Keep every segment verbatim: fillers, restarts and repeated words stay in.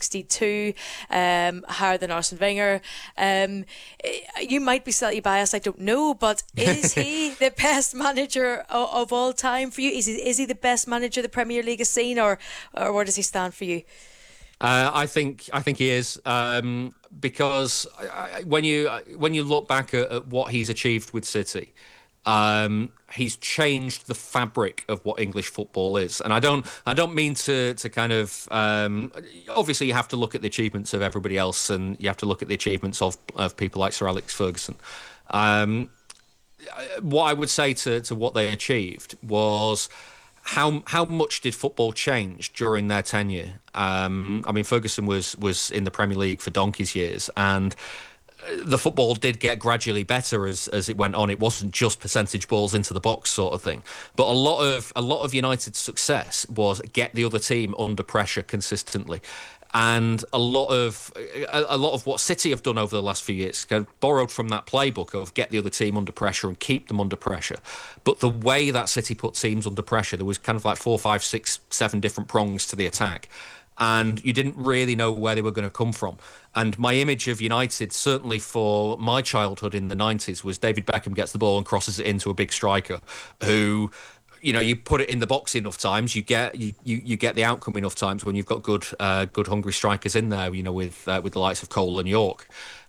sixty-two, um, higher than Arsene Wenger. Um, you might be slightly biased, I don't know, but is he the best manager of, of all time for you? Is he, is he the best manager the Premier League has seen, or, or where does he stand for you? Uh, I think I think he is um, because I, when you when you look back at, at what he's achieved with City, um, he's changed the fabric of what English football is. And I don't I don't mean to to kind of um, obviously you have to look at the achievements of everybody else, and you have to look at the achievements of of people like Sir Alex Ferguson. Um, what I would say to to what they achieved was, How how much did football change during their tenure? Um, I mean, Ferguson was was in the Premier League for donkey's years, and the football did get gradually better as as it went on. It wasn't just percentage balls into the box sort of thing, but a lot of a lot of United's success was get the other team under pressure consistently. And a lot of a, a lot of what City have done over the last few years kind of borrowed from that playbook of get the other team under pressure and keep them under pressure. But the way that City put teams under pressure, there was kind of like four, five, six, seven different prongs to the attack, and you didn't really know where they were going to come from. And my image of United, certainly for my childhood in the nineties, was David Beckham gets the ball and crosses it into a big striker who, you know, you put it in the box enough times, you get you, you, you get the outcome enough times when you've got good uh, good hungry strikers in there. You know, with uh, with the likes of Cole and York.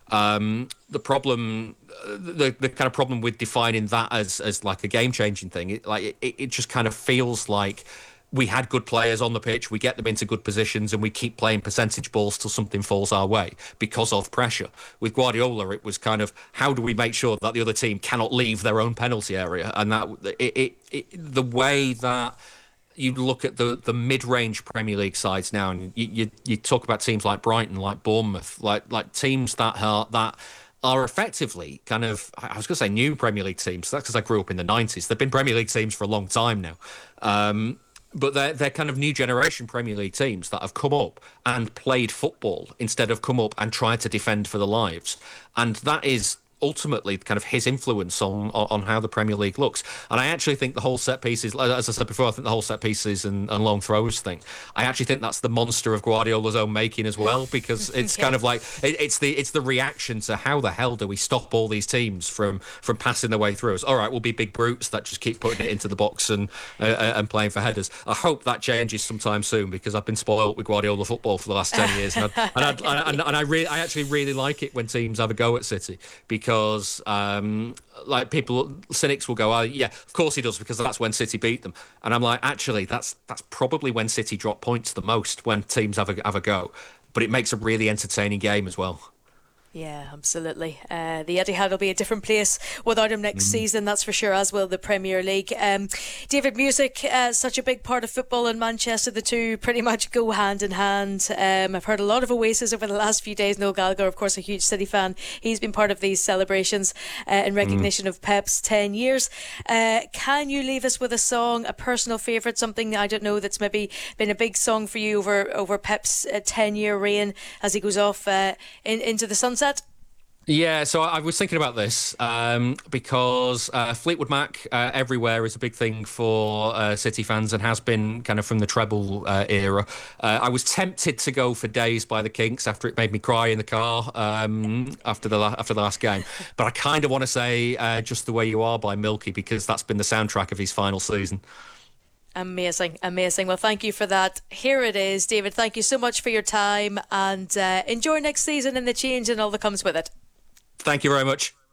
Um, the problem, the the kind of problem with defining that as as like a game changing thing, it, like it, it just kind of feels like we had good players on the pitch, we get them into good positions, and we keep playing percentage balls till something falls our way because of pressure. With Guardiola, it was kind of, how do we make sure that the other team cannot leave their own penalty area? And that it, it, it the way that you look at the, the mid-range Premier League sides now, and you, you you talk about teams like Brighton, like Bournemouth, like like teams that are that. are effectively kind of, I was going to say new Premier League teams. That's because I grew up in the nineties. They've been Premier League teams for a long time now. Um, But they're, they're kind of new generation Premier League teams that have come up and played football instead of come up and tried to defend for their lives. And that is ultimately kind of his influence on on how the Premier League looks. And I actually think the whole set pieces, as I said before, I think the whole set pieces and, and long throws thing, I actually think that's the monster of Guardiola's own making as well, because it's kind of like it, it's the it's the reaction to how the hell do we stop all these teams from from passing their way through us. All right, we'll be big brutes that just keep putting it into the box and uh, and playing for headers. I hope that changes sometime soon, because I've been spoiled with Guardiola football for the last ten years, and I, and, I, and, and I really I actually really like it when teams have a go at City, because Because um, like people, cynics will go, oh yeah, of course he does, because that's when City beat them. And I'm like, actually, that's that's probably when City drop points the most, when teams have a have a go. But it makes a really entertaining game as well. Yeah, absolutely. Uh, the Etihad will be a different place without him next mm. season, that's for sure, as will the Premier League. Um, David, music, uh, such a big part of football in Manchester. The two pretty much go hand in hand. Um, I've heard a lot of Oasis over the last few days. Noel Gallagher, of course, a huge City fan. He's been part of these celebrations uh, in recognition mm. of Pep's ten years. Uh, can you leave us with a song, a personal favourite, something, I don't know, that's maybe been a big song for you over, over Pep's uh, ten-year reign as he goes off uh, in, into the sunset? Yeah, so I was thinking about this um, because uh, Fleetwood Mac uh, Everywhere is a big thing for uh, City fans, and has been kind of from the treble uh, era. Uh, I was tempted to go for Days by the Kinks after it made me cry in the car um, after the la- after the last game, but I kind of want to say uh, Just the Way You Are by Milky, because that's been the soundtrack of his final season. Amazing, amazing. Well, thank you for that. Here it is, David. Thank you so much for your time, and uh, enjoy next season and the change and all that comes with it. Thank you very much.